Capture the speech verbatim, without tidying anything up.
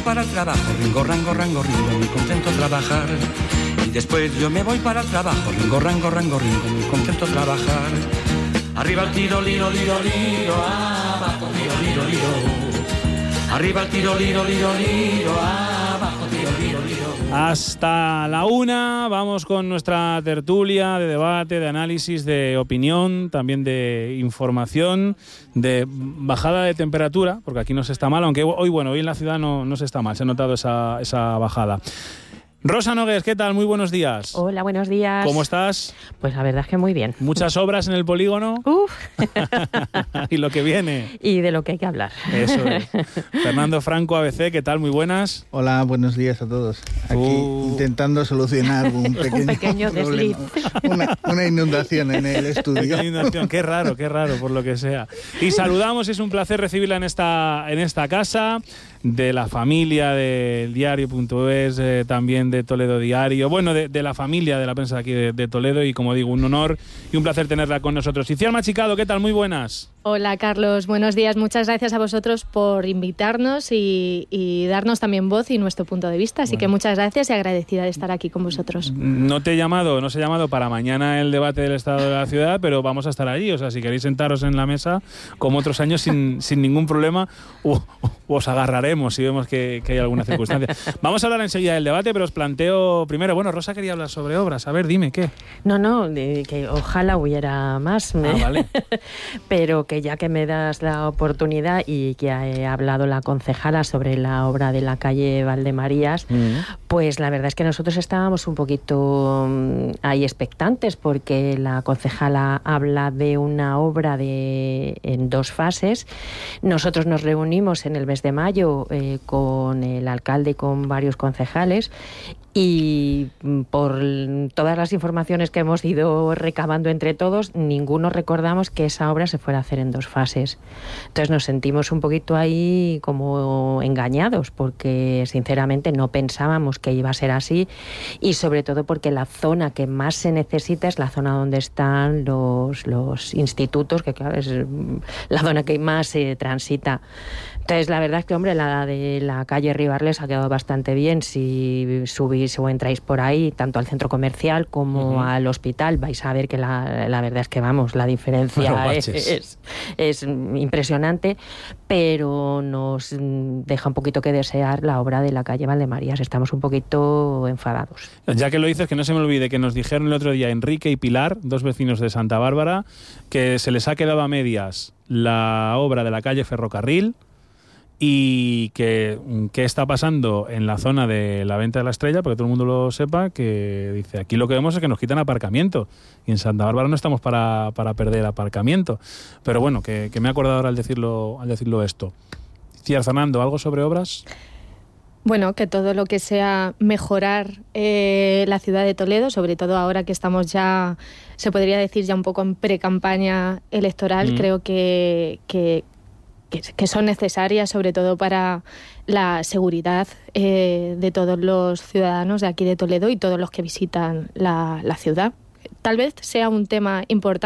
para el trabajo, ringo, rango, rango, ringo, muy contento trabajar. Y después yo me voy para el trabajo, ringo, rango, rango, ringo, muy contento trabajar. Arriba el tiro, liro, liro, liro, abajo, tiro, liro, liro. Arriba el tiro, liro, liro, liro, abajo, tiro, liro, liro. Hasta la una vamos con nuestra tertulia de debate, de análisis, de opinión, también de información, de bajada de temperatura, porque aquí no se está mal, aunque hoy, bueno, hoy en la ciudad no, no se está mal, se ha notado esa, esa bajada. Rosa Nogués, ¿qué tal? Muy buenos días. Hola, buenos días. ¿Cómo estás? Pues la verdad es que muy bien. ¿Muchas obras en el polígono? Uf. ¿Y lo que viene? Y de lo que hay que hablar. Eso es. Fernando Franco, A B C, ¿qué tal? Muy buenas. Hola, buenos días a todos. Aquí uh. intentando solucionar un pequeño, un pequeño desliz. Una, una inundación en el estudio. Una inundación, qué raro, qué raro, por lo que sea. Y saludamos, es un placer recibirla en esta, en esta casa, de la familia del diario punto es, eh, también de Toledo Diario, bueno, de, de la familia de la prensa de aquí de, de Toledo, y como digo, un honor y un placer tenerla con nosotros. Iciar Machicado, ¿qué tal? Muy buenas. Hola, Carlos, buenos días. Muchas gracias a vosotros por invitarnos y, y darnos también voz y nuestro punto de vista. Así bueno. que muchas gracias y agradecida de estar aquí con vosotros. No te he llamado, no se ha llamado para mañana el debate del estado de la ciudad, pero vamos a estar allí. O sea, si queréis sentaros en la mesa, como otros años, sin, sin ningún problema, o, os agarraremos si vemos que, que hay alguna circunstancia. Vamos a hablar enseguida del debate, pero os planteo primero, bueno, Rosa quería hablar sobre obras. A ver, dime, ¿qué? No, no, de, que ojalá hubiera más. Ah, vale. Pero que ya que me das la oportunidad y que ha hablado la concejala sobre la obra de la calle Valdemarías, mm. pues la verdad es que nosotros estábamos un poquito um, ahí expectantes, porque la concejala habla de una obra de en dos fases. Nosotros nos reunimos en el mes de mayo eh, con el alcalde y con varios concejales, y por todas las informaciones que hemos ido recabando entre todos, ninguno recordamos que esa obra se fuera a hacer en dos fases. Entonces nos sentimos un poquito ahí como engañados, porque sinceramente no pensábamos que iba a ser así, y sobre todo porque la zona que más se necesita es la zona donde están los, los institutos, que claro, es la zona que más se transita. Entonces, la verdad es que, hombre, la de la calle Ribarles ha quedado bastante bien. Si subís o entráis por ahí, tanto al centro comercial como uh-huh. al hospital, vais a ver que la, la verdad es que, vamos, la diferencia bueno, es, es, es impresionante, pero nos deja un poquito que desear la obra de la calle Valdemarías. Estamos un poquito enfadados. Ya que lo dices, que no se me olvide que nos dijeron el otro día Enrique y Pilar, dos vecinos de Santa Bárbara, que se les ha quedado a medias la obra de la calle Ferrocarril, y que qué está pasando en la zona de la Venta de la Estrella, porque todo el mundo lo sepa, que dice, aquí lo que vemos es que nos quitan aparcamiento, y en Santa Bárbara no estamos para, para perder aparcamiento. Pero bueno, que, que me he acordado ahora al decirlo, al decirlo esto. Ciar Fernando, ¿algo sobre obras? Bueno, que todo lo que sea mejorar eh, la ciudad de Toledo, sobre todo ahora que estamos ya, se podría decir ya un poco en pre-campaña electoral, mm. creo que... que Que, que son necesarias, sobre todo para la seguridad eh, de todos los ciudadanos de aquí de Toledo y todos los que visitan la, la ciudad. Tal vez sea un tema importante